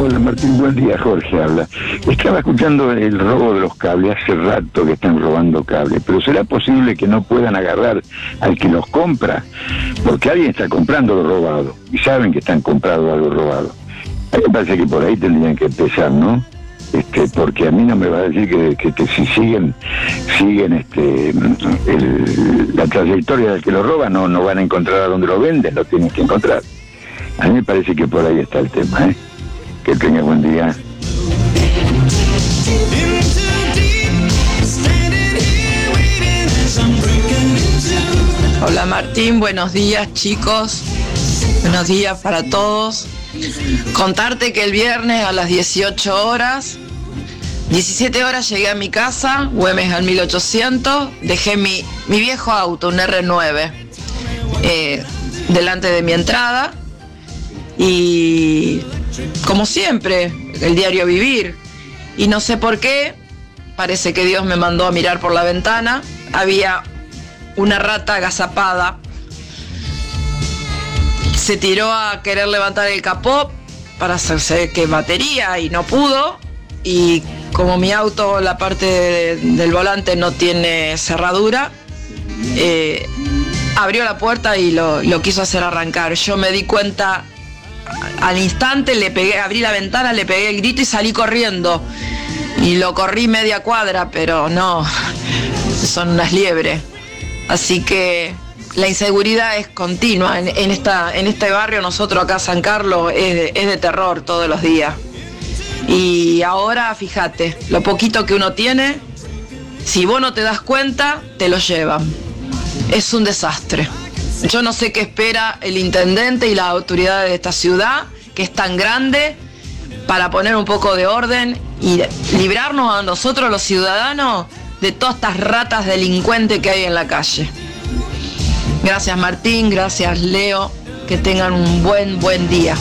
Hola Martín, buen día, Jorge habla. Estaba escuchando el robo de los cables, hace rato que están robando cables, pero ¿será posible que no puedan agarrar al que los compra? Porque alguien está comprando lo robado, y saben que están comprando algo robado. A mí me parece que por ahí tendrían que empezar, ¿no? Porque a mí no me va a decir que si siguen la trayectoria del que lo roba, no van a encontrar a donde lo venden, lo tienen que encontrar. A mí me parece que por ahí está el tema, ¿eh? Que tenga buen día. Hola Martín, buenos días chicos, buenos días para todos. Contarte que el viernes a las 18 horas, 17 horas llegué a mi casa, Güemes al 1800, dejé mi viejo auto, un R9, delante de mi entrada y como siempre, el diario vivir. Y no sé por qué, parece que Dios me mandó a mirar por la ventana, había una rata agazapada. Se tiró a querer levantar el capó para hacerse que batería y no pudo. Y como mi auto, la parte del volante no tiene cerradura, abrió la puerta y lo quiso hacer arrancar. Yo me di cuenta al instante, abrí la ventana, le pegué el grito y salí corriendo. Y lo corrí media cuadra, pero no, son unas liebres. Así que la inseguridad es continua. En este barrio, nosotros acá San Carlos, es de terror todos los días. Y ahora, fíjate, lo poquito que uno tiene, si vos no te das cuenta, te lo llevan. Es un desastre. Yo no sé qué espera el intendente y las autoridades de esta ciudad, que es tan grande, para poner un poco de orden y librarnos a nosotros los ciudadanos de todas estas ratas delincuentes que hay en la calle. Gracias Martín, gracias Leo, que tengan un buen día.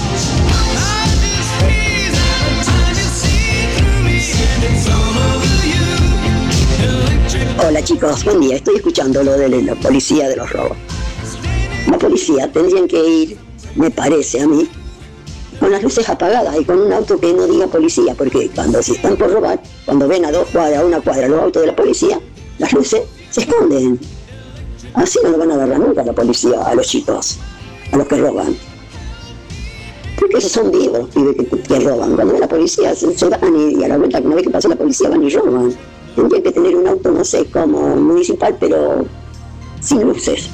Hola chicos, buen día. Estoy escuchando lo de la policía de los robos. La policía tendrían que ir, me parece a mí, con las luces apagadas y con un auto que no diga policía, porque si están por robar, cuando ven a 2 cuadras, a 1 cuadra los autos de la policía, las luces se esconden. Así no lo van a agarrar nunca a la policía, a los chicos, a los que roban. Porque esos son vivos los pibes que roban. Cuando ven a la policía se van y a la vuelta, una vez que pasa la policía, van y roban. Tendrían que tener un auto, no sé, como municipal, pero sin luces.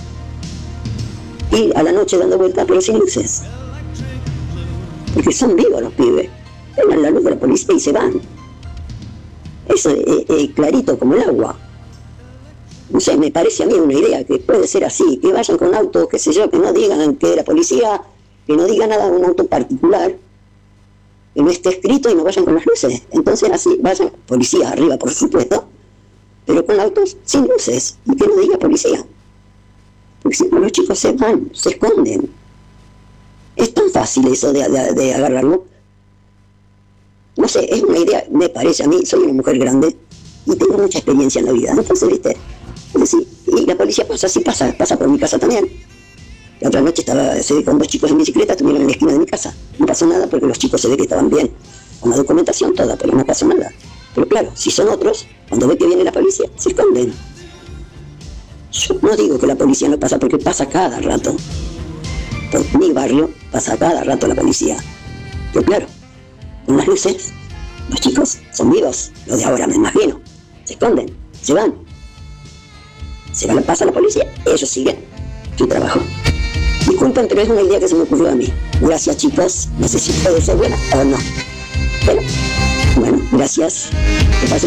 Y a la noche dando vueltas, pero sin luces. Porque son vivos los pibes. Ven la luz de la policía y se van. Eso es clarito como el agua. No sé, me parece a mí una idea que puede ser así, que vayan con autos, qué sé yo, que no digan que de la policía, que no diga nada de un auto particular, que no esté escrito y no vayan con las luces. Entonces así vayan, policía arriba por supuesto, pero con autos sin luces, y que no diga policía. Porque si no, los chicos se van, se esconden. Es tan fácil eso de agarrarlo. No sé, es una idea, me parece a mí, soy una mujer grande y tengo mucha experiencia en la vida. Entonces, viste, es decir, y la policía pasa por mi casa también. La otra noche se ve con 2 chicos en bicicleta, estuvieron en la esquina de mi casa. No pasó nada porque los chicos se ve que estaban bien, con la documentación toda, pero no pasó nada. Pero claro, si son otros, cuando ve que viene la policía, se esconden. Yo no digo que la policía no pasa, porque pasa cada rato. Por mi barrio pasa cada rato la policía. Pero claro, con las luces, los chicos son vivos, los de ahora me imagino. Se esconden, se van. Pasa la policía, ellos siguen su trabajo. Disculpen, pero es una idea que se me ocurrió a mí. Gracias chicos, no sé si puede ser buena o no. Pero, bueno, gracias. Que pasen